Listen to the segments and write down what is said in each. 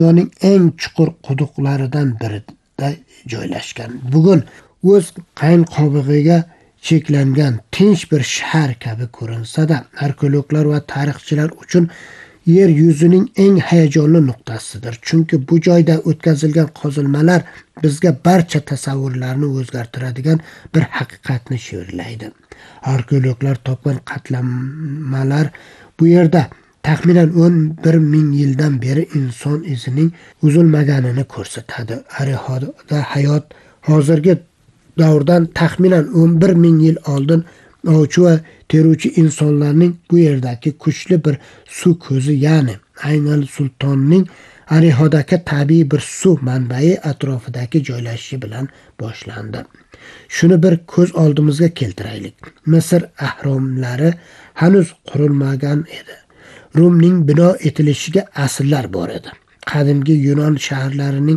dunyoning eng chuqur quduqlaridan birida joylashgan. Bugun o'z qayn qobig'iga cheklangan tinch bir shahar kabi ko'rinsa-da, arxeologlar va tarixchilar uchun yer yuzining eng hayajonli nuqtasidir. Chunki bu joyda o'tkazilgan qazilmalar bizga barcha tasavvurlarni o'zgartiradigan bir haqiqatni she'rlaydi. Arxeologlar topgan qatlamlar bu yerda taxminan 11 ming yildan beri inson izining uzilmaganini ko'rsatadi. Arihoda hayot hozirgi davrdan taxminan 11 ming yil oldin ovchi va teruvchi insonlarning bu yerdagi kuchli bir suv ko'zi, ya'ni Aynal Sultonning Arihodagi tabiiy bir suv manbai atrofidagi joylashishi bilan boshlandi. Shuni bir ko'z oldimizga keltiraylik. Misr ahromlari hanuz qurilmagan edi. Rumning bino etilishiga asrlar bor edi. Qadimgi Yunon shaharlarining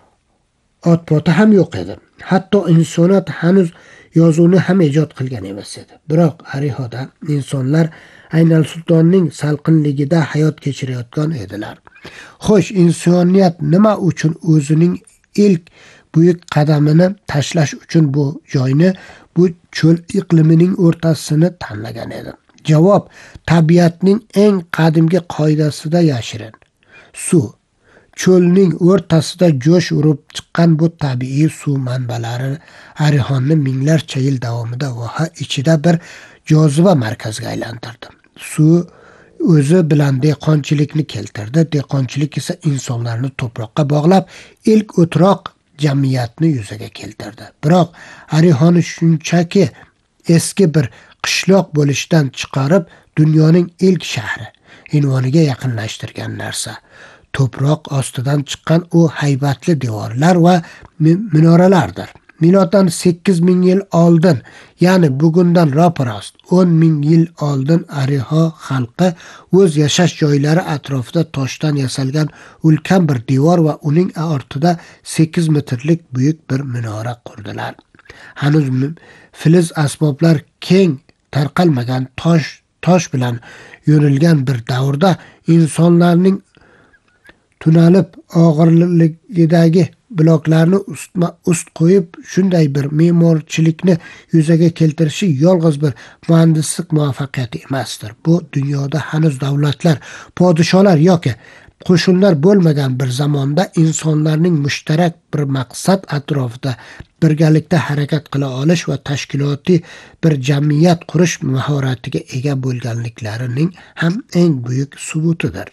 otpoti ham yo'q edi. Hatto insoniyat hanuz yozuvni ham ijod qilgan emas edi. Biroq Arihoda insonlar Aynal Sultonning salqinligida hayot kechirayotgan edilar. Xo'sh, insoniyat nima uchun o'zining ilk buyuk qadamini tashlash uchun bu joyni, bu cho'l iqlimining o'rtasini tanlagan edi? Javob tabiatning eng qadimgi qoidasida yashirin. Suv. Cho'lning o'rtasida jo'sh urib chiqqan bu tabiiy suv manbalari Arihonni minglarcha yil davomida voha ichida bir joziba markaziga aylantirdi. Suv o'zi bilan dehqonchilikni keltirdi. Dehqonchilik esa insonlarni to'proqqa bog'lab, ilk o'troq jamiyatni yuzaga keltirdi. Biroq Arihonni shunchaki eski bir qishloq bo'lishdan chiqarib, dunyoning ilk shahri unvoniga yaqinlashtirgan narsa to'proq ostidan chiqqan u haybatli devorlar va minoralardir. Miloddan 8 ming yil oldin, ya'ni bugundan ro'parost 10 ming yil oldin Ariho xalqi o'z yashash joylari atrofida toshdan yasalgan ulkan bir devor va uning ortida 8 metrlik buyuk bir minora qurdilar. Hanuz filiz asboblar keng tarqalmagan tosh bilan yo'nilgan bir davrda insonlarning tunalib og'irligidagi bloklarni ust qo'yib shunday bir me'morchilikni yuzaga keltirishi yolg'iz bir muhandislik muvaffaqiyati emasdir. Bu dunyoda hanuz davlatlar, podsholar yoki qo'shinlar bo'lmagan bir zamonda insonlarning mushtarak bir maqsad atrofida birgalikda harakat qila olish va tashkilotli bir jamiyat qurish mahoratiga ega bo'lganliklarining ham eng buyuk subutidir.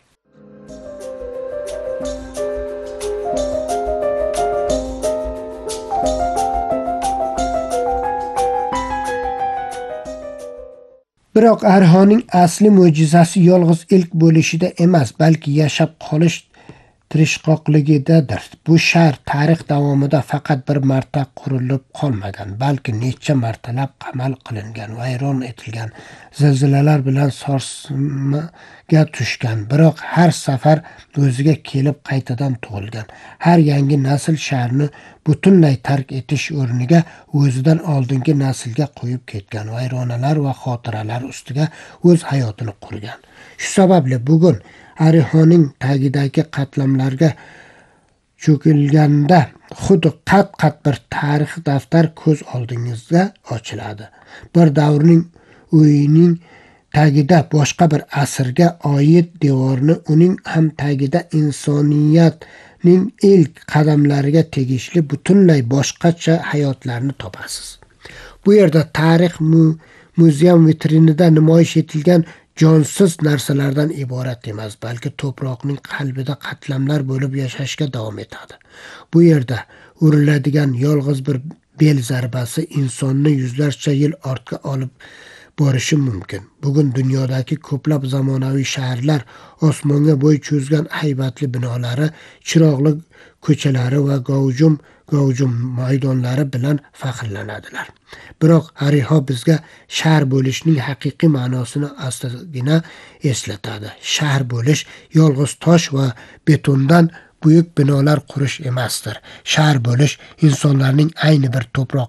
Biroq Arihoning asli mo'jizasi yolg'iz ilk bo'lishida emas, balki yashab qolish tirishqoqligidadir. Bu shahar tarix davomida faqat bir marta qurilib qolmagan, balki necha martalab qamal qilingan, vayron etilgan, zilzilalar bilan sarsmaga tushgan. Biroq har safar o'ziga kelib qaytadan tug'ilgan. Har yangi nasl shaharni butunlay tark etish o'rniga o'zidan oldingi naslga qo'yib ketgan vayronalar va xotiralar ustiga o'z hayotini qurgan. Shu sababli bugun Arihoning tagidagi qatlamlarga cho'kilganda xuddi qat-qat bir tarix daftar ko'z oldingizda ochiladi. Bir davrning o'yining tagida boshqa bir asrga oid devorni, uning ham tagida insoniyatning ilk qadamlariga tegishli butunlay boshqacha hayotlarni topasiz. Bu yerda tarix muzeum vitrinida namoyish etilgan jonsiz narsalardan iborat emas, balki to'proqning qalbida qatlamlar bo'lib yashashga davom etadi. Bu yerda uriladigan yolg'iz bir bel zarbasi insonni yuzlarcha yil ortga olib borishi mumkin. Bugun dunyodagi ko'plab zamonaviy shaharlar osmonga bo'y cho'zgan haybatli binolari, chiroqli ko'chalari va gavjum maydonlari bilan faxrlanadilar. Biroq Ariho bizga shahar bo'lishning haqiqiy ma'nosini astagina eslatadi. Shahar bo'lish yolg'iz tosh va betondan buyuk binolar qurish emasdir. Shahar bo'lish insonlarning ayni bir to'proq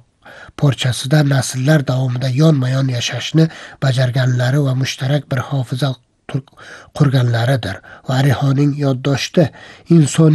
parchasida nasllar davomida yonma-yon yashashni bajarganlari va mushtarak bir hofiza qurganlaridir. Varihoning yoddoshti inson